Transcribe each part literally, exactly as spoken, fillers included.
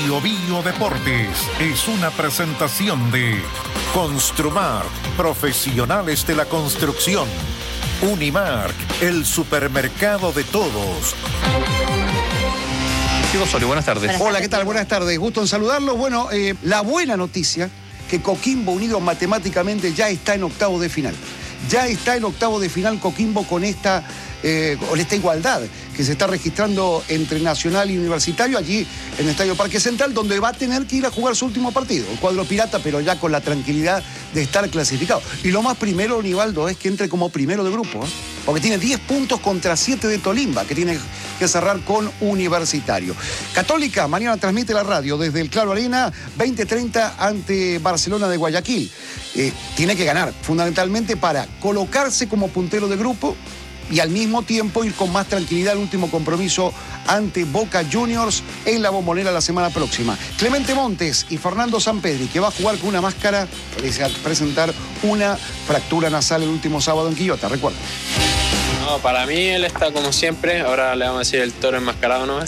Bio Bio Deportes es una presentación de Construmar, profesionales de la construcción. Unimark, el supermercado de todos. Diego Osorio, buenas tardes. Hola, ¿qué tal? Buenas tardes. Gusto en saludarlos. Bueno, eh, la buena noticia, que Coquimbo Unido matemáticamente ya está en octavo de final. Ya está en octavo de final Coquimbo con esta, eh, con esta igualdad que se está registrando entre Nacional y Universitario allí en el Estadio Parque Central, donde va a tener que ir a jugar su último partido. El cuadro pirata, pero ya con la tranquilidad de estar clasificado. Y lo más primero, Nivaldo, es que entre como primero de grupo, ¿eh? Porque tiene diez puntos contra siete de Tolimba, que tiene que cerrar con Universitario. Católica, mañana transmite la radio desde el Claro Arena, veinte treinta ante Barcelona de Guayaquil. Eh, tiene que ganar, fundamentalmente para colocarse como puntero de grupo y al mismo tiempo ir con más tranquilidad al último compromiso ante Boca Juniors en la Bombonera la semana próxima. Clemente Montes y Fernando Sampedri, que va a jugar con una máscara, para presentar una fractura nasal el último sábado en Quillota, recuerda. No, para mí él está como siempre, ahora le vamos a decir el toro enmascarado, ¿no?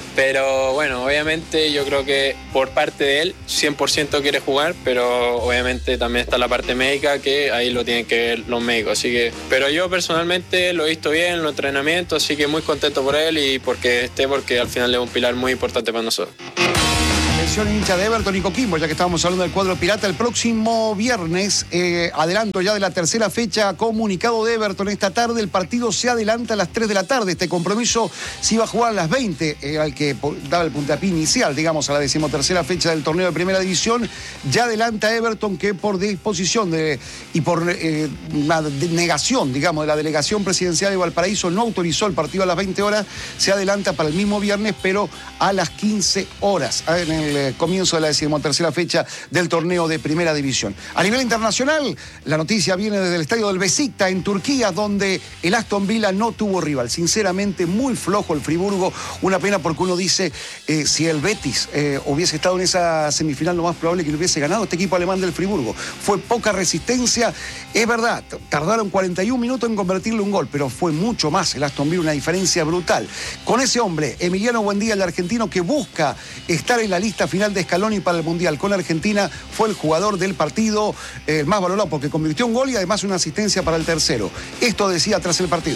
Pero bueno, obviamente yo creo que por parte de él cien por ciento quiere jugar, pero obviamente también está la parte médica que ahí lo tienen que ver los médicos, así que... Pero yo personalmente lo he visto bien en los entrenamientos, así que muy contento por él y porque esté, porque al final es un pilar muy importante para nosotros. Atención, hincha de Everton y Coquimbo, ya que estábamos hablando del cuadro pirata, el próximo viernes, eh, adelanto ya de la tercera fecha, comunicado de Everton esta tarde, el partido se adelanta a las tres de la tarde, este compromiso se iba a jugar a las veinte, eh, al que daba el puntapié inicial, digamos, a la decimotercera fecha del torneo de primera división, ya adelanta Everton que por disposición de, y por eh, una negación, digamos, de la delegación presidencial de Valparaíso, no autorizó el partido a las veinte horas, se adelanta para el mismo viernes, pero a las quince horas, en el el comienzo de la decimotercera fecha del torneo de primera división. A nivel internacional, la noticia viene desde el estadio del Besiktas en Turquía, donde el Aston Villa no tuvo rival. Sinceramente, muy flojo el Friburgo. Una pena porque uno dice, eh, si el Betis eh, hubiese estado en esa semifinal, lo más probable es que lo hubiese ganado este equipo alemán del Friburgo. Fue poca resistencia. Es verdad, tardaron cuarenta y un minutos en convertirle un gol, pero fue mucho más el Aston Villa, una diferencia brutal. Con ese hombre, Emiliano Buendía, el argentino que busca estar en la lista final de Scaloni para el Mundial con Argentina, fue el jugador del partido, el eh, más valorado porque convirtió un gol y además una asistencia para el tercero. Esto decía tras el partido.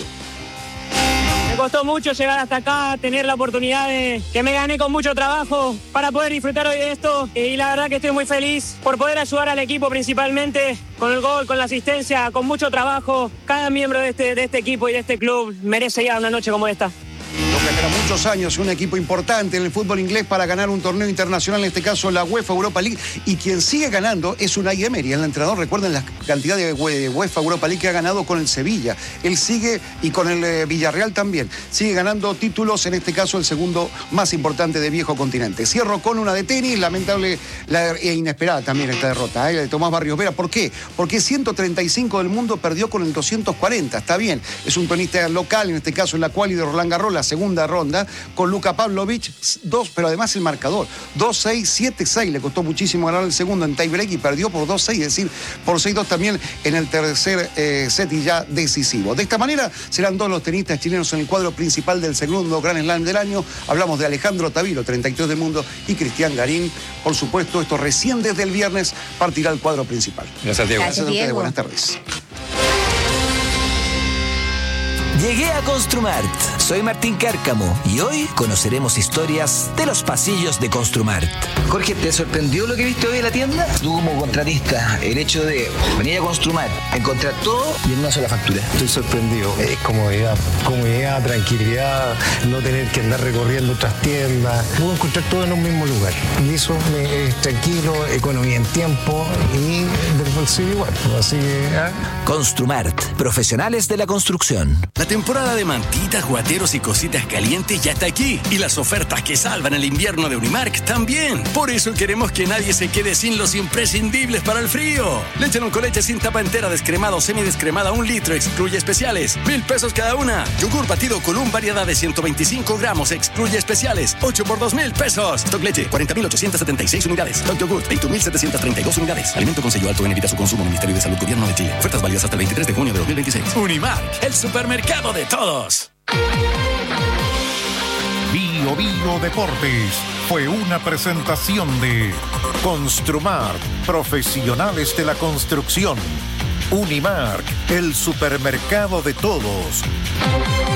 Me costó mucho llegar hasta acá, tener la oportunidad de que me gané con mucho trabajo para poder disfrutar hoy de esto, y la verdad que estoy muy feliz por poder ayudar al equipo principalmente con el gol, con la asistencia, con mucho trabajo. Cada miembro de este, de este equipo y de este club merece ya una noche como esta. Lo que espera muchos años, un equipo importante en el fútbol inglés para ganar un torneo internacional, en este caso la UEFA Europa League, y quien sigue ganando es Unai Emery, el entrenador. Recuerden la cantidad de UEFA Europa League que ha ganado con el Sevilla. Él sigue, y con el eh, Villarreal también, sigue ganando títulos, en este caso el segundo más importante de viejo continente. Cierro con una de tenis, lamentable la, e inesperada también esta derrota, ¿eh? de Tomás Barrios Vera. ¿Por qué? Porque ciento treinta y cinco del mundo perdió con el doscientos cuarenta, está bien, es un tenista local, en este caso en la quali de Roland Garros, la segunda ronda, con Luka Pavlovich, dos, pero además el marcador, dos seis, siete seis, le costó muchísimo ganar el segundo en tiebreak y perdió por dos seis, es decir, por seis dos también en el tercer eh, set y ya decisivo. De esta manera serán dos los tenistas chilenos en el cuadro principal del segundo Grand Slam del año. Hablamos de Alejandro Tavilo, treinta y tres del mundo, y Cristian Garín. Por supuesto, esto recién desde el viernes partirá el cuadro principal. Gracias, Diego. Gracias a ustedes, buenas tardes. Llegué a Construmart. Soy Martín Cárcamo y hoy conoceremos historias de los pasillos de Construmart. Jorge, ¿te sorprendió lo que viste hoy en la tienda? Tú como contratista, el hecho de venir a Construmart, encontrar todo y en una sola factura. Estoy sorprendido. Es comodidad, comodidad, tranquilidad, no tener que andar recorriendo otras tiendas. Puedo encontrar todo en un mismo lugar. Y eso me, es tranquilo, economía en tiempo y del bolsillo igual. Así que... ¿eh? Construmart, profesionales de la construcción. La temporada de mantitas, guateros y cositas calientes ya está aquí. Y las ofertas que salvan el invierno de Unimark también. Por eso queremos que nadie se quede sin los imprescindibles para el frío. Leche con leche sin tapa entera, descremada o semidescremada, un litro, excluye especiales. Mil pesos cada una. Yogur batido Column, variedad de ciento veinticinco gramos, excluye especiales. Ocho por dos mil pesos. Stock leche, cuarenta mil ochocientas setenta y seis unidades. Stock yogur, veinte mil setecientas treinta y dos unidades. Alimento con sello alto en evita su consumo. Ministerio de Salud, Gobierno de Chile. Ofertas válidas hasta el veintitrés de junio de dos mil veintiséis. Unimark, el supermercado de todos. Bio Bio Bio Deportes fue una presentación de Construmart, profesionales de la construcción. Unimark, el supermercado de todos.